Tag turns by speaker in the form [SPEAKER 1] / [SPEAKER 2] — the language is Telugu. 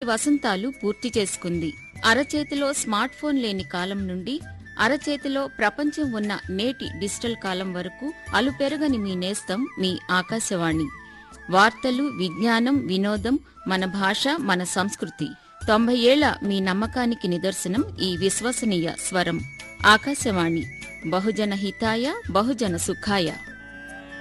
[SPEAKER 1] వసంతాలు పూర్తి చేసుకుంది. అరచేతిలో స్మార్ట్ ఫోన్ లేని కాలం నుండి అరచేతిలో ప్రపంచం ఉన్న నేటి డిజిటల్ కాలం వరకు అలుపెరగని మీ నేస్తం మీ ఆకాశవాణి. వార్తలు, విజ్ఞానం, వినోదం, మన భాష, మన సంస్కృతి. 90 ఏళ్ల మీ నమ్మకానికి నిదర్శనం ఈ విశ్వసనీయ స్వరం. ఆకాశవాణి. బహుజన హితాయ, బహుజన సుఖాయ.